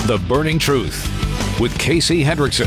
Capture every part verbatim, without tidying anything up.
The Burning Truth with Casey Hendrickson.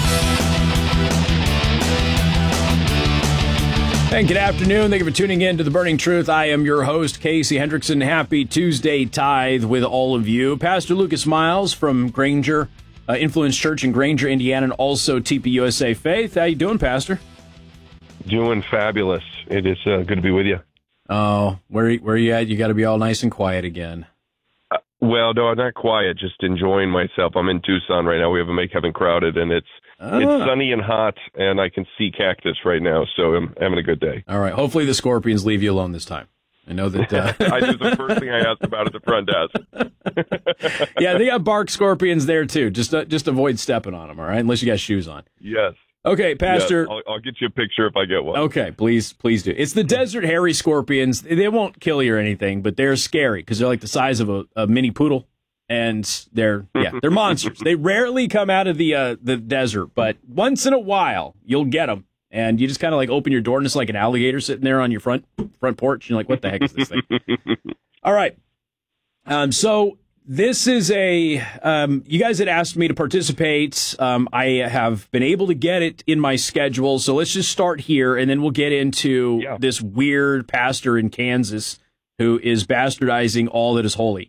And good afternoon. Thank you for tuning in to The Burning Truth. I am your host, Casey Hendrickson. Happy Tuesday tithe with all of you. Pastor Lucas Miles from Granger uh, Influence Church in Granger, Indiana, and also T P U S A Faith. How you doing, Pastor? Doing fabulous. It is uh, good to be with you. Oh, where, where are you at? You got to be all nice and quiet again. Uh, well, no, I'm not quiet, just enjoying myself. I'm in Tucson right now. We have a Make Heaven Crowded, and it's Ah. it's sunny and hot, and I can see cactus right now, so I'm having a good day. All right. Hopefully the Scorpions leave you alone this time. I know that... Uh... I do the first thing I asked about at the front desk. Yeah, they got bark scorpions there, too. Just uh, just avoid stepping on them, all right? Unless you got shoes on. Yes. Okay, Pastor. Yes. I'll, I'll get you a picture if I get one. Okay, please, please do. It's the desert hairy scorpions. They won't kill you or anything, but they're scary because they're like the size of a, a mini poodle, and they're yeah, they're monsters. They rarely come out of the uh, the desert, but once in a while you'll get them, and you just kind of like open your door and it's like an alligator sitting there on your front front porch. And you're like, what the heck is this thing? All right, um, so. This is a, um, you guys had asked me to participate. Um, I have been able to get it in my schedule. So let's just start here and then we'll get into yeah. this weird pastor in Kansas who is bastardizing all that is holy.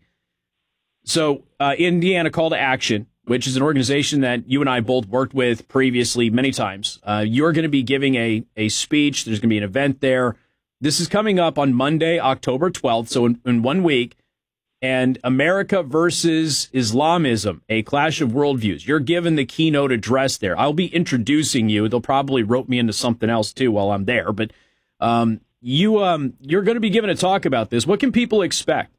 So uh, Indiana Call to Action, which is an organization that you and I both worked with previously many times. Uh, you're going to be giving a, a speech. There's going to be an event there. This is coming up on Monday, October twelfth. So in, in one week. And America versus Islamism, a clash of worldviews. You're given the keynote address there. I'll be introducing you. They'll probably rope me into something else, too, while I'm there. But um, you, um, you're going to be given a talk about this. What can people expect?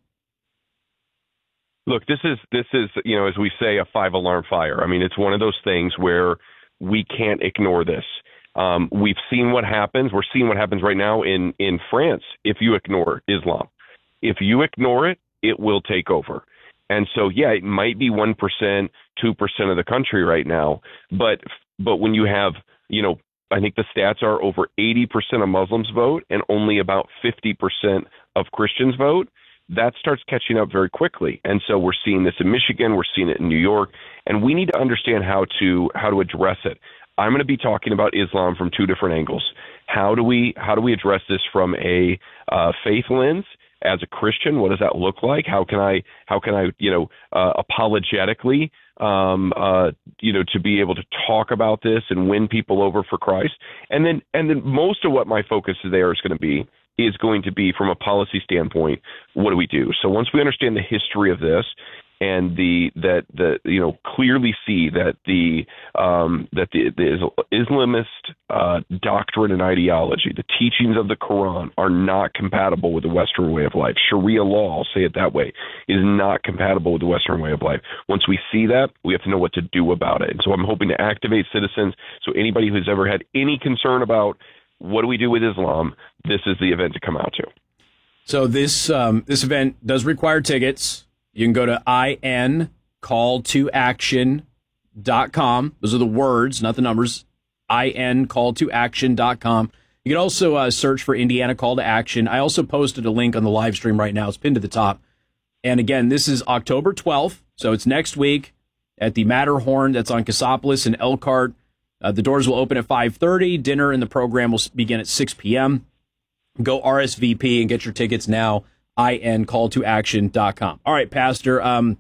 Look, this is, this is, you know, as we say, a five-alarm fire. I mean, it's one of those things where we can't ignore this. Um, we've seen what happens. We're seeing what happens right now in, in France if you ignore Islam. If you ignore it, it will take over. And so, yeah, it might be one percent, two percent of the country right now. But but when you have, you know, I think the stats are over eighty percent of Muslims vote and only about fifty percent of Christians vote, that starts catching up very quickly. And so we're seeing this in Michigan. We're seeing it in New York. And we need to understand how to how to address it. I'm going to be talking about Islam from two different angles. How do we how do we address this from a uh, faith lens? As a Christian, what does that look like? How can I, how can I, you know, uh, apologetically, um, uh, you know, to be able to talk about this and win people over for Christ? And then, and then most of what my focus there is going to be is going to be from a policy standpoint. What do we do? So once we understand the history of this and the that the you know clearly see that the um, that the, the Islamist uh, doctrine and ideology, the teachings of the Quran, are not compatible with the Western way of life. Sharia law, I'll say it that way, is not compatible with the Western way of life. Once we see that, we have to know what to do about it. And so I'm hoping to activate citizens. So anybody who's ever had any concern about what do we do with Islam, this is the event to come out to. So this um, this event does require tickets. You can go to I N call to action dot com. Those are the words, not the numbers. I N call to action dot com. You can also uh, search for Indiana Call to Action. I also posted a link on the live stream right now. It's pinned to the top. And again, this is October twelfth, so it's next week at the Matterhorn. That's on Cassopolis and Elkhart. Uh, the doors will open at five thirty. Dinner and the program will begin at six p.m. Go R S V P and get your tickets now. I N call to action dot com. All right, Pastor, um,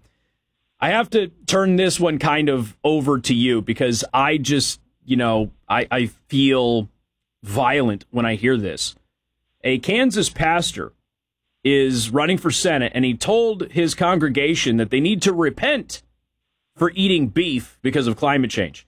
I have to turn this one kind of over to you because I just, you know, I, I feel violent when I hear this. A Kansas pastor is running for Senate, and he told his congregation that they need to repent for eating beef because of climate change.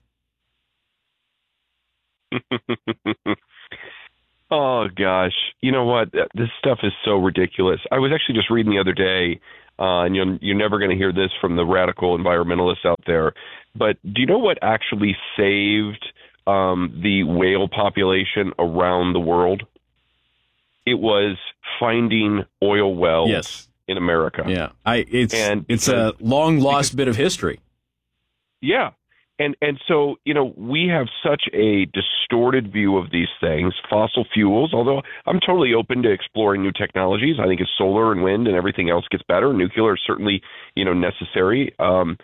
Oh, gosh. You know what? This stuff is so ridiculous. I was actually just reading the other day, uh, and you're, you're never going to hear this from the radical environmentalists out there, but do you know what actually saved um, the whale population around the world? It was finding oil wells yes. in America. Yeah, I it's and it's because, a long lost because, bit of history. Yeah. And and so, you know, we have such a distorted view of these things, fossil fuels, although I'm totally open to exploring new technologies. I think as solar and wind and everything else gets better, nuclear is certainly, you know, necessary. Um,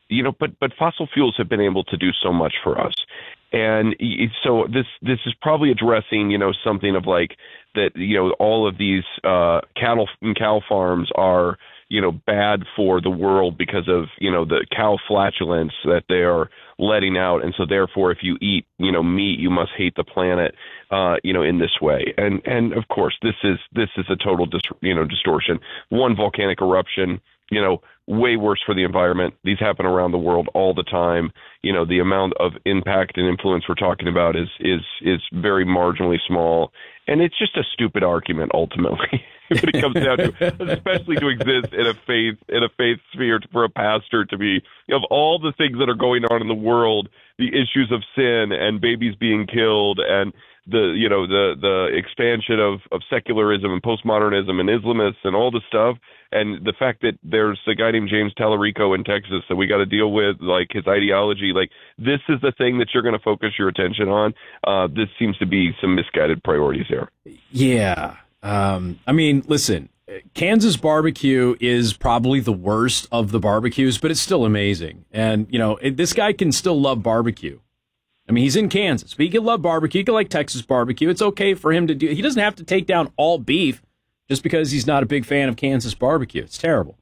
you know, but but fossil fuels have been able to do so much for us. And so this this is probably addressing, you know, something of like that, you know, all of these uh, cattle and cow farms are, you know, bad for the world because of, you know, the cow flatulence that they are letting out. And so therefore, if you eat, you know, meat, you must hate the planet, uh, you know, in this way. And and of course, this is this is a total, dis- you know, distortion. One volcanic eruption, you know, way worse for the environment. These happen around the world all the time. You know, the amount of impact and influence we're talking about is is is very marginally small. And it's just a stupid argument, ultimately, when it comes down to, especially to exist in a faith in a faith sphere for a pastor to be, of all the things that are going on in the world, the issues of sin and babies being killed and the, you know, the the expansion of, of secularism and postmodernism and Islamists and all this stuff, and the fact that there's a guy named James Tallarico in Texas that we got to deal with, like his ideology, like this is the thing that you're going to focus your attention on. Uh, this seems to be some misguided priorities there. Yeah. Um, I mean, listen, Kansas barbecue is probably the worst of the barbecues, but it's still amazing. And, you know, it, this guy can still love barbecue. I mean, he's in Kansas, but he can love barbecue. He can like Texas barbecue. It's okay for him to do. He doesn't have to take down all beef just because he's not a big fan of Kansas barbecue. It's terrible.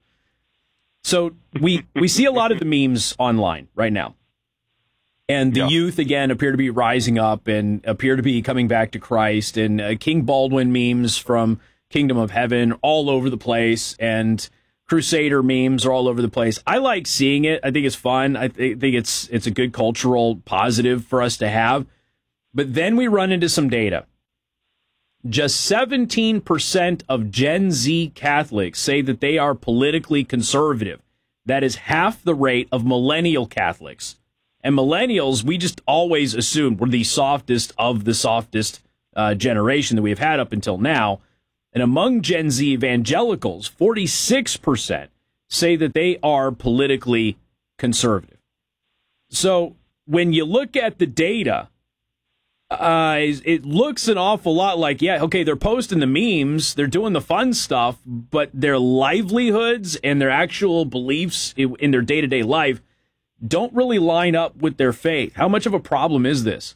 So we we see a lot of the memes online right now. And the yeah. youth, again, appear to be rising up and appear to be coming back to Christ. And uh, King Baldwin memes from Kingdom of Heaven all over the place. And Crusader memes are all over the place. I like seeing it. I think it's fun. I th- think it's it's a good cultural positive for us to have. But then we run into some data. Just seventeen percent of Gen Z Catholics say that they are politically conservative. That is half the rate of millennial Catholics. And millennials, we just always assumed were the softest of the softest uh, generation that we've had up until now. And among Gen Z evangelicals, forty-six percent say that they are politically conservative. So when you look at the data, uh, it looks an awful lot like, yeah, okay, they're posting the memes, they're doing the fun stuff, but their livelihoods and their actual beliefs in their day-to-day life don't really line up with their faith. How much of a problem is this?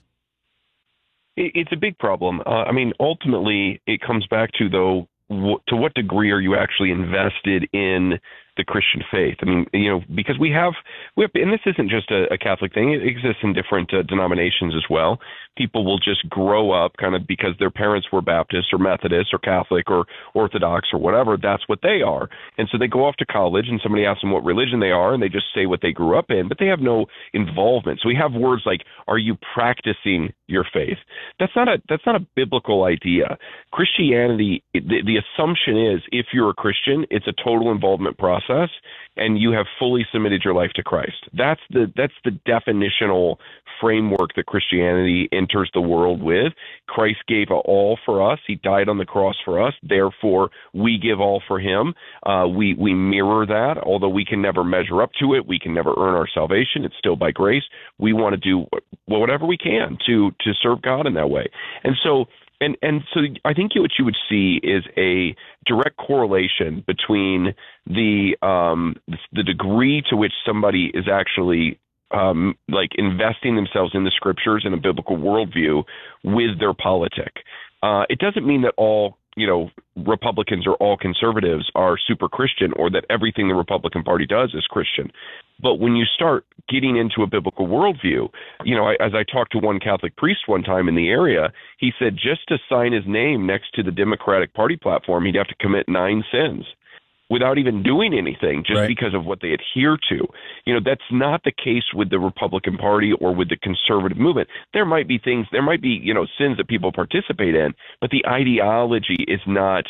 It's a big problem. Uh, I mean, ultimately, it comes back to, though, w- to what degree are you actually invested in the Christian faith? I mean, you know, because we have, we have and this isn't just a, a Catholic thing. It exists in different uh, denominations as well. People will just grow up kind of because their parents were Baptist or Methodist or Catholic or Orthodox or whatever. That's what they are. And so they go off to college and somebody asks them what religion they are and they just say what they grew up in, but they have no involvement. So we have words like, are you practicing your faith? That's not a, that's not a biblical idea. Christianity, the, the assumption is if you're a Christian, it's a total involvement process and you have fully submitted your life to Christ. That's the that's the definitional framework that Christianity enters the world with. Christ gave all for us. He died on the cross for us. Therefore, we give all for him. Uh, we, we mirror that, although we can never measure up to it. We can never earn our salvation. It's still by grace. We want to do whatever we can to to serve God in that way. And so And and so I think what you would see is a direct correlation between the um, the degree to which somebody is actually um, like investing themselves in the scriptures and a biblical worldview with their politic. Uh, it doesn't mean that all you know Republicans or all conservatives are super Christian or that everything the Republican Party does is Christian. But when you start getting into a biblical worldview, you know, I, as I talked to one Catholic priest one time in the area, he said just to sign his name next to the Democratic Party platform, he'd have to commit nine sins without even doing anything, just right. because of what they adhere to. You know, that's not the case with the Republican Party or with the conservative movement. There might be things, there might be, you know, sins that people participate in, but the ideology is not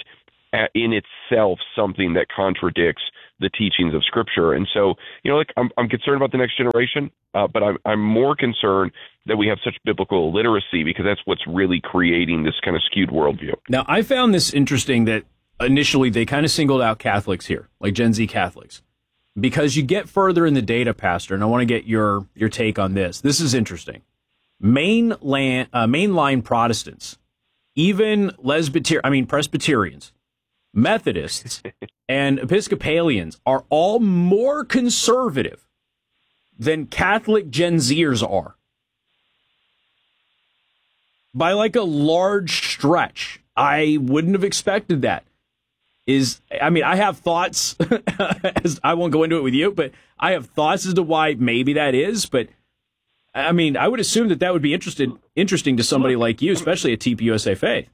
in itself something that contradicts the teachings of Scripture. And so, you know, like I'm, I'm concerned about the next generation, uh, but I'm, I'm more concerned that we have such biblical illiteracy because that's what's really creating this kind of skewed worldview. Now, I found this interesting that initially they kind of singled out Catholics here, like Gen Z Catholics, because you get further in the data, Pastor, and I want to get your, your take on this. This is interesting. Mainland, uh, mainline Protestants, even Lesbiterian, I mean Presbyterians, Methodists, and Episcopalians are all more conservative than Catholic Gen Zers are. By like a large stretch. I wouldn't have expected that. Is I mean, I have thoughts, as I won't go into it with you, but I have thoughts as to why maybe that is. But I mean, I would assume that that would be interested, interesting to somebody like you, especially at T P U S A Faith.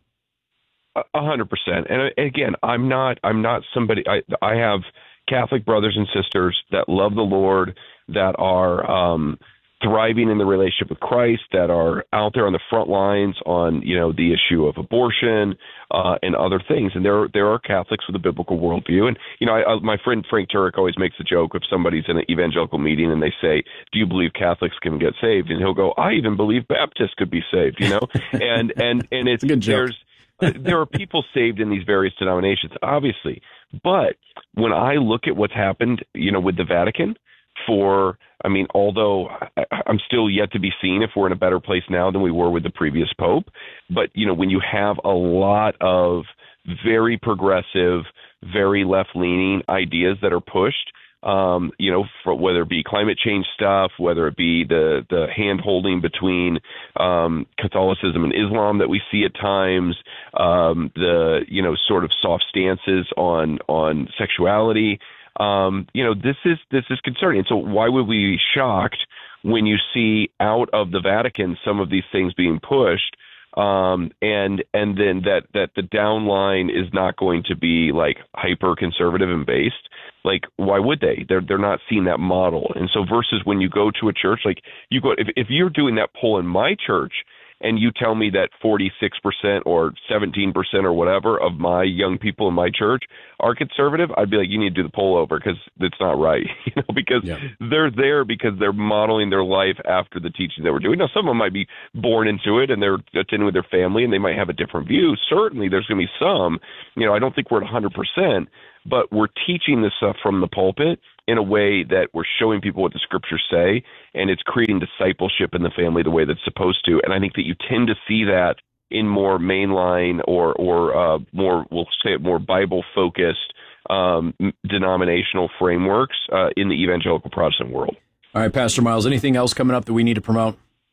A hundred percent. And again, I'm not, I'm not somebody, I, I have Catholic brothers and sisters that love the Lord, that are um, thriving in the relationship with Christ, that are out there on the front lines on, you know, the issue of abortion uh, and other things. And there, there are Catholics with a biblical worldview. And, you know, I, I, my friend Frank Turek always makes a joke if somebody's in an evangelical meeting and they say, do you believe Catholics can get saved? And he'll go, I even believe Baptists could be saved, you know? and, and, and it's, good joke. there's, there are people saved in these various denominations, obviously. But when I look at what's happened, you know, with the Vatican, for, I mean, although I, I'm still yet to be seen if we're in a better place now than we were with the previous Pope. But, you know, when you have a lot of very progressive, very left-leaning ideas that are pushed, um, you know, for, whether it be climate change stuff, whether it be the, the hand-holding between um, Catholicism and Islam that we see at times, um, the, you know, sort of soft stances on on sexuality, Um, you know, this is this is concerning. And so why would we be shocked when you see out of the Vatican some of these things being pushed, um, and and then that, that the downline is not going to be like hyper conservative and based? Like, why would they? They're they're not seeing that model. And so versus when you go to a church, like you go, if if you're doing that poll in my church, and you tell me that forty-six percent or seventeen percent or whatever of my young people in my church are conservative, I'd be like, you need to do the poll over because it's not right, you know, because yeah. they're there because they're modeling their life after the teachings that we're doing. Now, some of them might be born into it and they're attending with their family and they might have a different view. Certainly there's going to be some, you know, I don't think we're at one hundred percent, but we're teaching this stuff from the pulpit in a way that we're showing people what the scriptures say, and it's creating discipleship in the family the way that's supposed to. And I think that you tend to see that in more mainline or, or uh, more, we'll say it, more Bible-focused um, denominational frameworks uh, in the evangelical Protestant world. All right, Pastor Miles, anything else coming up that we need to promote?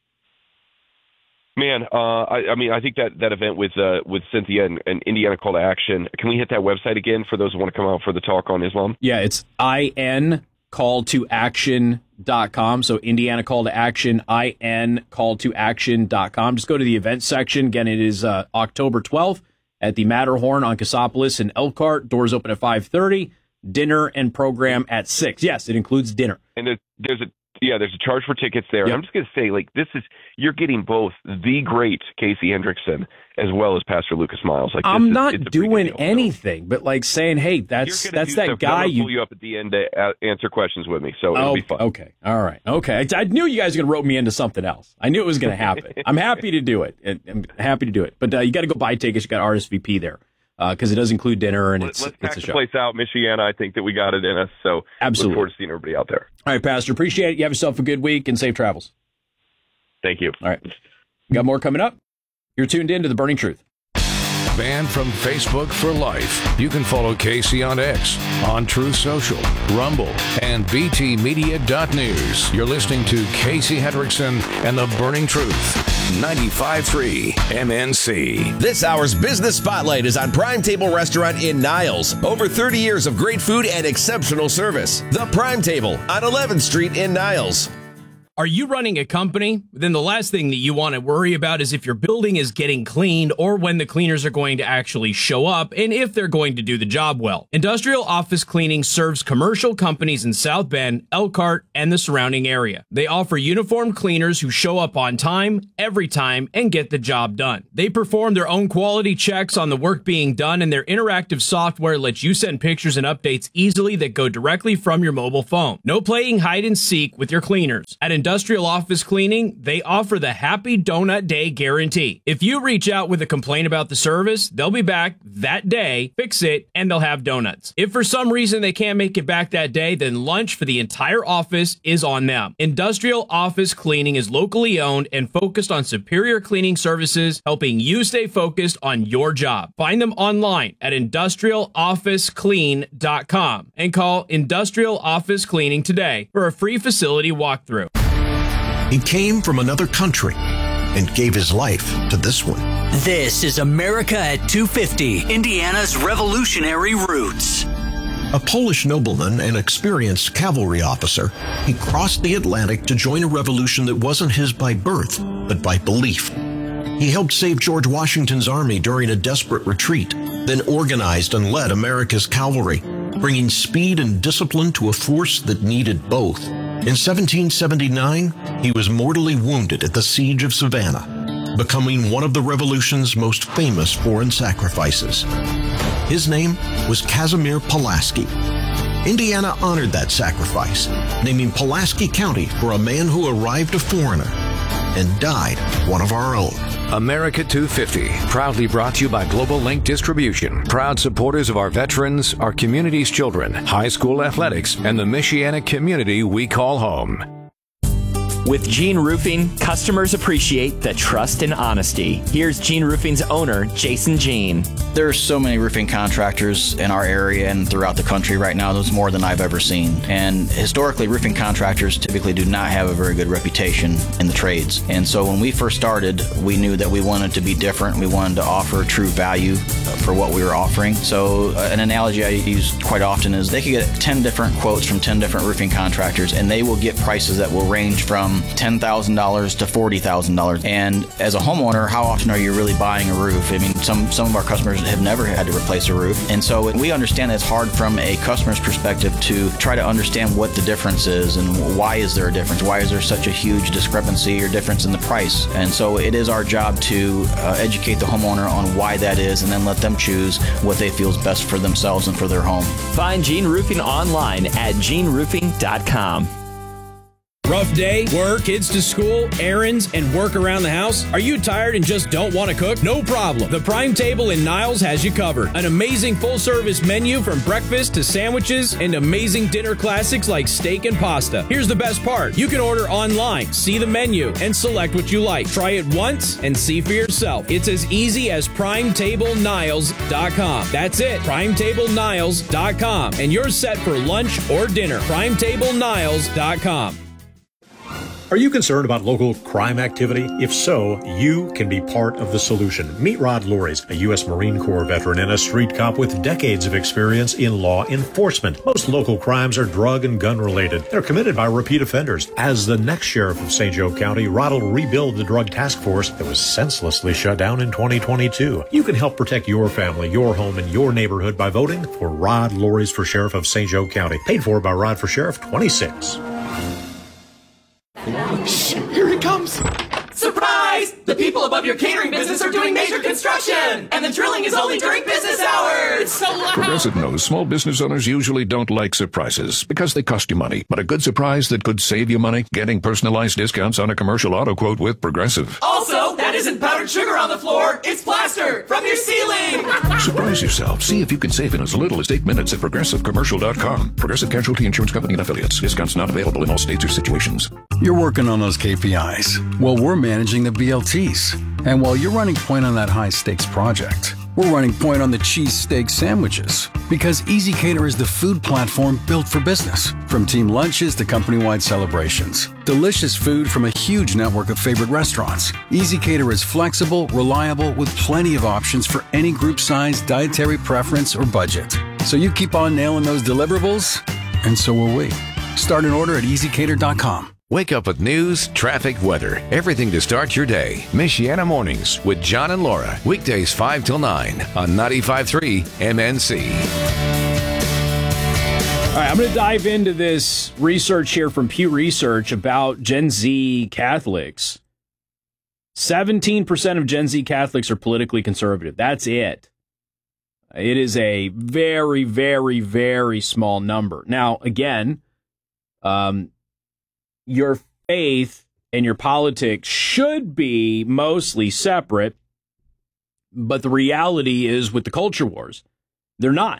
Man, uh, I, I mean, I think that, that event with uh, with Cynthia and, and Indiana Call to Action, can we hit that website again for those who want to come out for the talk on Islam? Yeah, it's I N call to action dot com. So Indiana Call to Action, I N call to action dot com. Just go to the events section. Again, it is uh, October twelfth at the Matterhorn on Cassopolis in Elkhart. Doors open at five thirty. Dinner and program at six. Yes, it includes dinner. And there's, there's a Yeah, there's a charge for tickets there. Yep. I'm just going to say, like, this is, you're getting both the great Casey Hendrickson as well as Pastor Lucas Miles. Like, I'm this not is, doing deal, anything, so. but like saying, hey, that's that's that guy. I'm you pull you up at the end to uh, answer questions with me, so it'll oh, be fun. Okay, all right, okay. I, I knew you guys were going to rope me into something else. I knew it was going to happen. I'm happy to do it. I'm happy to do it, but uh, you got to go buy tickets. You got R S V P there. Because uh, it does include dinner and it's, Let's it's pack a the show. place out, Michiana. I think that we got it in us. So absolutely. Look forward to seeing everybody out there. All right, Pastor. Appreciate it. You have yourself a good week and safe travels. Thank you. All right. We got more coming up. You're tuned in to The Burning Truth. Banned from Facebook for life. You can follow Casey on X, on Truth Social, Rumble, and b t media dot news. You're listening to Casey Hendrickson and The Burning Truth, ninety-five point three M N C. This hour's Business Spotlight is on Prime Table Restaurant in Niles. Over thirty years of great food and exceptional service. The Prime Table on eleventh Street in Niles. Are you running a company? Then the last thing that you want to worry about is if your building is getting cleaned or when the cleaners are going to actually show up and if they're going to do the job well. Industrial Office Cleaning serves commercial companies in South Bend, Elkhart, and the surrounding area. They offer uniformed cleaners who show up on time, every time, and get the job done. They perform their own quality checks on the work being done, and their interactive software lets you send pictures and updates easily that go directly from your mobile phone. No playing hide and seek with your cleaners. At Industrial Office Cleaning, they offer the Happy Donut Day guarantee. If you reach out with a complaint about the service, they'll be back that day, fix it, and they'll have donuts. If for some reason they can't make it back that day, then lunch for the entire office is on them. Industrial Office Cleaning is locally owned and focused on superior cleaning services, helping you stay focused on your job. Find them online at industrial office clean dot com and call Industrial Office Cleaning today for a free facility walkthrough. He came from another country and gave his life to this one. This is America at two fifty, Indiana's revolutionary roots. A Polish nobleman and experienced cavalry officer, he crossed the Atlantic to join a revolution that wasn't his by birth, but by belief. He helped save George Washington's army during a desperate retreat, then organized and led America's cavalry, bringing speed and discipline to a force that needed both. In seventeen seventy-nine, he was mortally wounded at the Siege of Savannah, becoming one of the Revolution's most famous foreign sacrifices. His name was Casimir Pulaski. Indiana honored that sacrifice, naming Pulaski County for a man who arrived a foreigner and died one of our own. America two fifty, proudly brought to you by Global Link Distribution, proud supporters of our veterans, our community's children, high school athletics, and the Michiana community we call home. With Gene Roofing, customers appreciate the trust and honesty. Here's Gene Roofing's owner, Jason Gene. There are so many roofing contractors in our area and throughout the country right now. There's more than I've ever seen. And historically, roofing contractors typically do not have a very good reputation in the trades. And so when we first started, we knew that we wanted to be different. We wanted to offer true value for what we were offering. So uh, an analogy I use quite often is they could get ten different quotes from ten different roofing contractors, and they will get prices that will range from ten thousand dollars to forty thousand dollars. And as a homeowner, how often are you really buying a roof? I mean, some, some of our customers have never had to replace a roof. And so we understand it's hard from a customer's perspective to try to understand what the difference is and why is there a difference? Why is there such a huge discrepancy or difference in the price? And so it is our job to uh, educate the homeowner on why that is and then let them choose what they feel is best for themselves and for their home. Find Gene Roofing online at gene roofing dot com. Rough day, work, kids to school, errands, and work around the house? Are you tired and just don't want to cook? No problem. The Prime Table in Niles has you covered. An amazing full-service menu from breakfast to sandwiches and amazing dinner classics like steak and pasta. Here's the best part. You can order online, see the menu, and select what you like. Try it once and see for yourself. It's as easy as prime table niles dot com. That's it, prime table niles dot com. And you're set for lunch or dinner. prime table niles dot com. Are you concerned about local crime activity? If so, you can be part of the solution. Meet Rod Loris, a U S Marine Corps veteran and a street cop with decades of experience in law enforcement. Most local crimes are drug and gun related. They're committed by repeat offenders. As the next sheriff of Saint Joe County, Rod will rebuild the drug task force that was senselessly shut down in twenty twenty-two. You can help protect your family, your home, and your neighborhood by voting for Rod Loris for Sheriff of Saint Joe County. Paid for by Rod for Sheriff twenty-six. Shh, here it comes. Surprise! The people above your catering business are doing major construction, and the drilling is only during business hours. It's so loud. Progressive knows small business owners usually don't like surprises because they cost you money. But a good surprise that could save you money? Getting personalized discounts on a commercial auto quote with Progressive. Also, that isn't powdered sugar on the floor. It's plaster from your ceiling. Surprise yourself. See if you can save in as little as eight minutes at progressive commercial dot com. Progressive Casualty Insurance Company and Affiliates. Discounts not available in all states or situations. You're working on those K P Is. Well, we're managing the B L Ts. And while you're running point on that high-stakes project, we're running point on the cheesesteak sandwiches. Because Easy Cater is the food platform built for business. From team lunches to company-wide celebrations. Delicious food from a huge network of favorite restaurants. Easy Cater is flexible, reliable, with plenty of options for any group size, dietary preference, or budget. So you keep on nailing those deliverables, and so will we. Start an order at easy cater dot com. Wake up with news, traffic, weather, everything to start your day. Michiana Mornings with John and Laura. Weekdays five till nine on ninety-five point three M N C. All right, I'm going to dive into this research here from Pew Research about Gen Z Catholics. seventeen percent of Gen Z Catholics are politically conservative. That's it. It is a very, very, very small number. Now, again, um, your faith and your politics should be mostly separate. But the reality is, with the culture wars, they're not.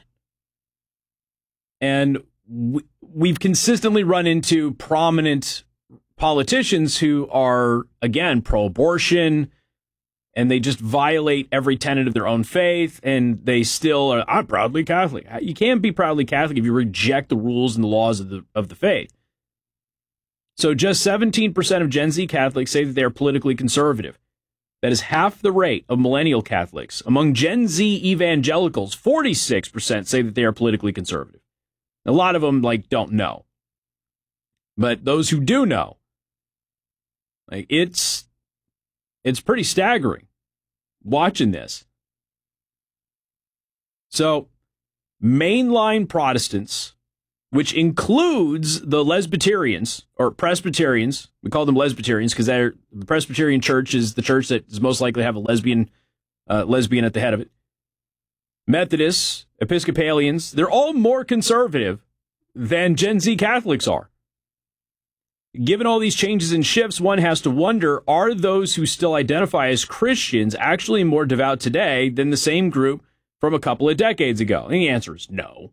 And we, we've consistently run into prominent politicians who are, again, pro-abortion, and they just violate every tenet of their own faith, and they still are, I'm proudly Catholic. You can't be proudly Catholic if you reject the rules and the laws of the of the faith. So just seventeen percent of Gen Z Catholics say that they are politically conservative. That is half the rate of millennial Catholics. Among Gen Z evangelicals, forty-six percent say that they are politically conservative. A lot of them, like, don't know. But those who do know, like, it's it's pretty staggering watching this. So, mainline Protestants, which includes the Lesbiterians, or Presbyterians, we call them Lesbiterians because the Presbyterian church is the church that is most likely to have a lesbian, uh, lesbian at the head of it. Methodists, Episcopalians, they're all more conservative than Gen Z Catholics are. Given all these changes and shifts, one has to wonder, are those who still identify as Christians actually more devout today than the same group from a couple of decades ago? And the answer is no.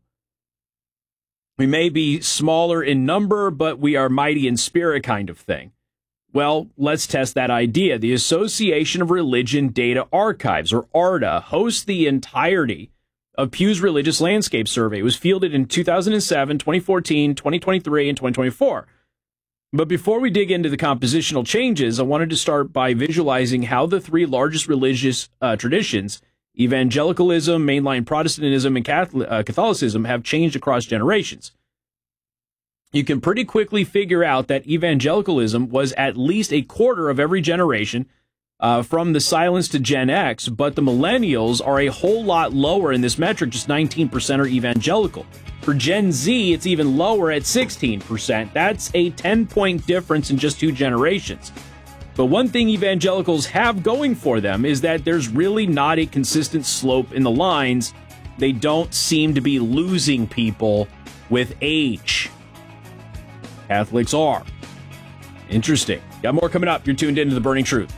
We may be smaller in number, but we are mighty in spirit kind of thing. Well, let's test that idea. The Association of Religion Data Archives, or ARDA, hosts the entirety of Pew's Religious Landscape Survey. It was fielded in two thousand seven, twenty fourteen, twenty twenty-three, and twenty twenty-four. But before we dig into the compositional changes, I wanted to start by visualizing how the three largest religious uh, traditions, evangelicalism, mainline Protestantism, and Catholic, uh, Catholicism, have changed across generations. You can pretty quickly figure out that evangelicalism was at least a quarter of every generation uh, from the silence to Gen X, but the millennials are a whole lot lower in this metric. Just nineteen percent are evangelical. For Gen Z, it's even lower at sixteen percent. That's a ten-point difference in just two generations. But one thing evangelicals have going for them is that there's really not a consistent slope in the lines. They don't seem to be losing people with age. Catholics are. Interesting. Got more coming up. You're tuned into The Burning Truth.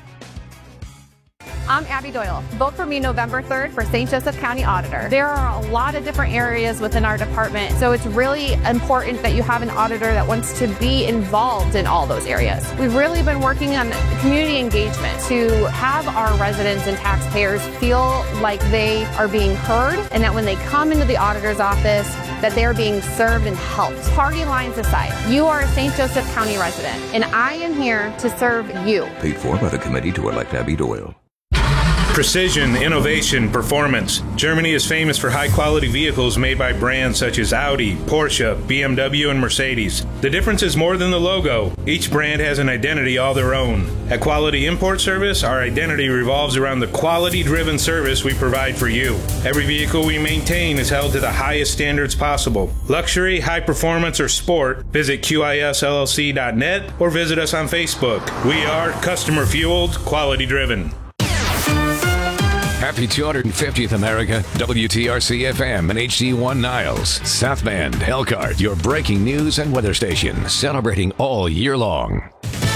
I'm Abby Doyle. Vote for me November third for Saint Joseph County Auditor. There are a lot of different areas within our department, so it's really important that you have an auditor that wants to be involved in all those areas. We've really been working on community engagement to have our residents and taxpayers feel like they are being heard, and that when they come into the auditor's office, that they're being served and helped. Party lines aside, you are a Saint Joseph County resident, and I am here to serve you. Paid for by the committee to elect Abby Doyle. Precision, innovation, performance. Germany is famous for high-quality vehicles made by brands such as Audi, Porsche, B M W, and Mercedes. The difference is more than the logo. Each brand has an identity all their own. At Quality Import Service, our identity revolves around the quality-driven service we provide for you. Every vehicle we maintain is held to the highest standards possible. Luxury, high performance, or sport, visit Q I S L L C dot net or visit us on Facebook. We are customer-fueled, quality-driven. Happy two hundred fiftieth America, W T R C F M and H D one Niles, South Bend, Elkhart, your breaking news and weather station, celebrating all year long.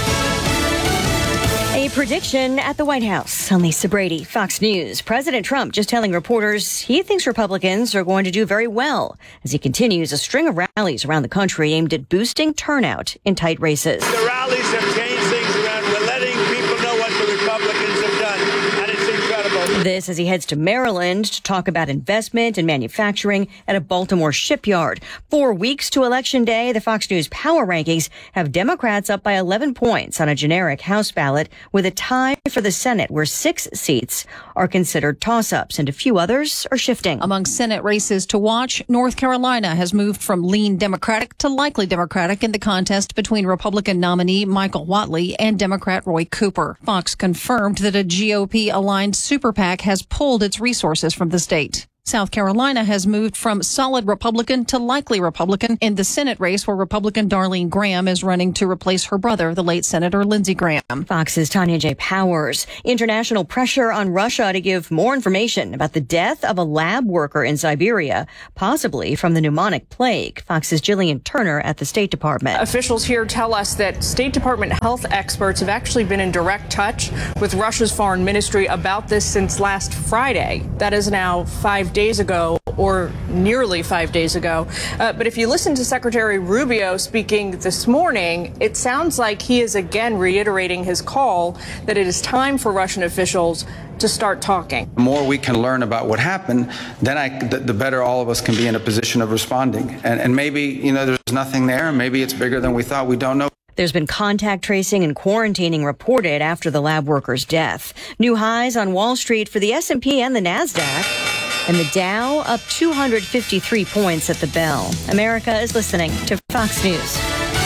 A prediction at the White House. I'm Lisa Brady, Fox News. President Trump just telling reporters he thinks Republicans are going to do very well as he continues a string of rallies around the country aimed at boosting turnout in tight races. The rallies have changed things around. We're letting people know what the Republicans have done, and it's incredible. This as he heads to Maryland to talk about investment and manufacturing at a Baltimore shipyard. Four weeks to Election Day, the Fox News Power Rankings have Democrats up by eleven points on a generic House ballot, with a tie for the Senate, where six seats are considered toss-ups and a few others are shifting. Among Senate races to watch, North Carolina has moved from lean Democratic to likely Democratic in the contest between Republican nominee Michael Whatley and Democrat Roy Cooper. Fox confirmed that a G O P-aligned super PAC has pulled its resources from the state. South Carolina has moved from solid Republican to likely Republican in the Senate race, where Republican Darlene Graham is running to replace her brother, the late Senator Lindsey Graham. Fox's Tanya J. Powers. International pressure on Russia to give more information about the death of a lab worker in Siberia, possibly from the pneumonic plague. Fox's Jillian Turner at the State Department. Officials here tell us that State Department health experts have actually been in direct touch with Russia's foreign ministry about this since last Friday. That is now five days ago, or nearly five days ago. Uh, but if you listen to Secretary Rubio speaking this morning, it sounds like he is again reiterating his call that it is time for Russian officials to start talking. The more we can learn about what happened, then I, the, the better all of us can be in a position of responding. And, and maybe, you know, there's nothing there. Maybe it's bigger than we thought. We don't know. There's been contact tracing and quarantining reported after the lab worker's death. New highs on Wall Street for the S and P and the NASDAQ. And the Dow up two hundred fifty-three points at the bell. America is listening to Fox News.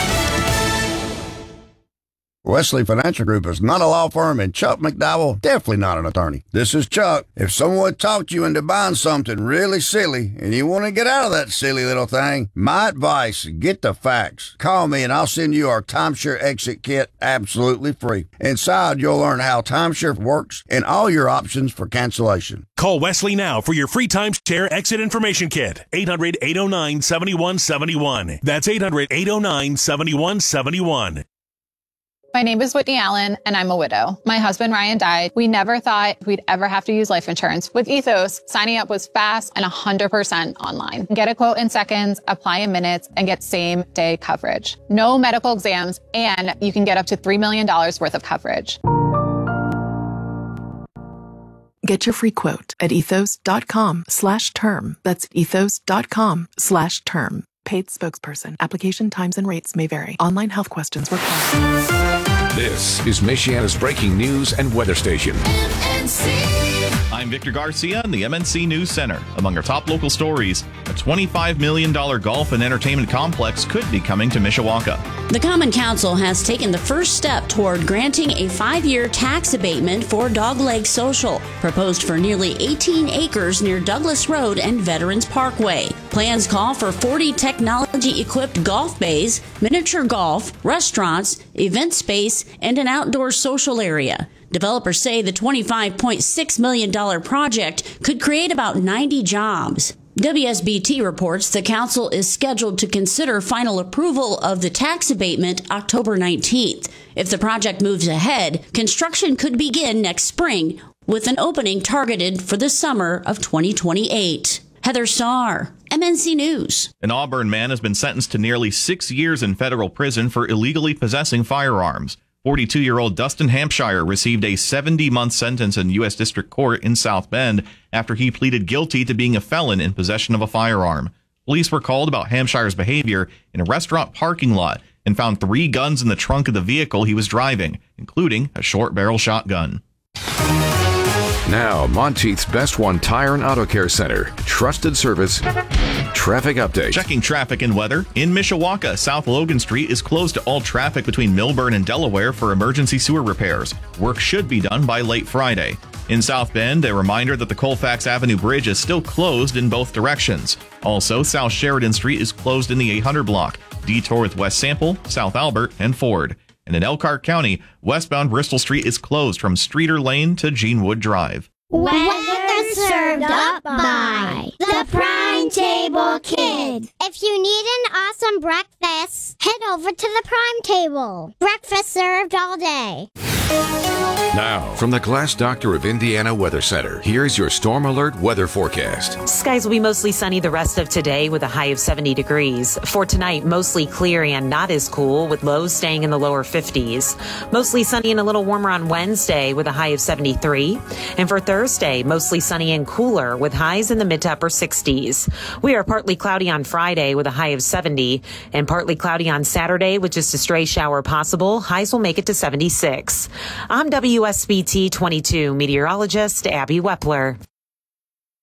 Wesley Financial Group is not a law firm, and Chuck McDowell definitely not an attorney. This is Chuck. If someone talked you into buying something really silly and you want to get out of that silly little thing, my advice, get the facts. Call me and I'll send you our timeshare exit kit absolutely free. Inside, you'll learn how timeshare works and all your options for cancellation. Call Wesley now for your free timeshare exit information kit. eight hundred, eight oh nine, seven one seven one. That's eight hundred, eight oh nine, seven one seven one. My name is Whitney Allen, and I'm a widow. My husband, Ryan, died. We never thought we'd ever have to use life insurance. With Ethos, signing up was fast and one hundred percent online. Get a quote in seconds, apply in minutes, and get same-day coverage. No medical exams, and you can get up to three million dollars worth of coverage. Get your free quote at ethos.com slash term. That's ethos.com slash term. Paid spokesperson. Application times and rates may vary. Online health questions required. This is Michiana's breaking news and weather station. M N C. I'm Victor Garcia in the M N C News Center. Among our top local stories, a twenty-five million dollars golf and entertainment complex could be coming to Mishawaka. The Common Council has taken the first step toward granting a five-year tax abatement for Dogleg Social, proposed for nearly eighteen acres near Douglas Road and Veterans Parkway. Plans call for forty technology-equipped golf bays, miniature golf, restaurants, event space, and an outdoor social area. Developers say the twenty-five point six million dollars project could create about ninety jobs. W S B T reports the council is scheduled to consider final approval of the tax abatement October nineteenth. If the project moves ahead, construction could begin next spring, with an opening targeted for the summer of twenty twenty-eight. Heather Starr, M N C News. An Auburn man has been sentenced to nearly six years in federal prison for illegally possessing firearms. forty-two-year-old Dustin Hampshire received a seventy-month sentence in U S District Court in South Bend after he pleaded guilty to being a felon in possession of a firearm. Police were called about Hampshire's behavior in a restaurant parking lot and found three guns in the trunk of the vehicle he was driving, including a short-barrel shotgun. Now, Monteith's Best One Tire and Auto Care Center. Trusted service. Traffic update. Checking traffic and weather. In Mishawaka, South Logan Street is closed to all traffic between Milburn and Delaware for emergency sewer repairs. Work should be done by late Friday. In South Bend, a reminder that the Colfax Avenue Bridge is still closed in both directions. Also, South Sheridan Street is closed in the eight hundred block. Detour with West Sample, South Albert, and Ford. And in Elkhart County, westbound Bristol Street is closed from Streeter Lane to Jeanwood Drive. Weather served up by the Prime Table Kids. If you need an awesome breakfast, head over to the Prime Table. Breakfast served all day. Now, from the Glass Doctor of Indiana Weather Center, here's your Storm Alert weather forecast. Skies will be mostly sunny the rest of today with a high of seventy degrees. For tonight, mostly clear and not as cool with lows staying in the lower fifties. Mostly sunny and a little warmer on Wednesday with a high of seventy-three. And for Thursday, mostly sunny and cooler with highs in the mid to upper sixties. We are partly cloudy on Friday with a high of seventy and partly cloudy on Saturday with just a stray shower possible. Highs will make it to seventy-six. I'm W S B T twenty-two meteorologist Abby Wepler.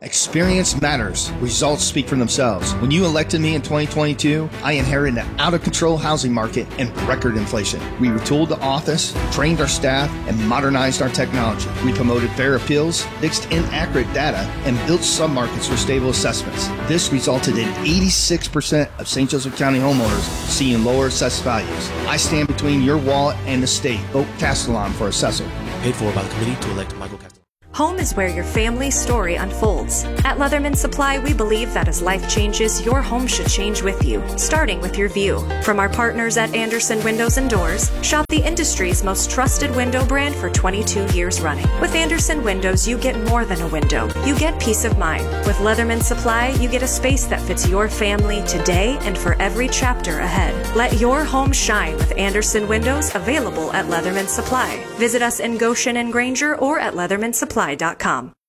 Experience matters. Results speak for themselves. When you elected me in twenty twenty-two, I inherited an out-of-control housing market and record inflation. We retooled the office, trained our staff, and modernized our technology. We promoted fair appeals, fixed inaccurate data, and built submarkets for stable assessments. This resulted in eighty-six percent of Saint Joseph County homeowners seeing lower assessed values. I stand between your wallet and the state. Vote Castellon for assessor. Paid for by the committee to elect Michael Castellon. Home is where your family's story unfolds. At Leatherman Supply, we believe that as life changes, your home should change with you, starting with your view. From our partners at Anderson Windows and Doors, shop the industry's most trusted window brand for twenty-two years running. With Anderson Windows, you get more than a window. You get peace of mind. With Leatherman Supply, you get a space that fits your family today and for every chapter ahead. Let your home shine with Anderson Windows, available at Leatherman Supply. Visit us in Goshen and Granger or at leatherman supply dot com.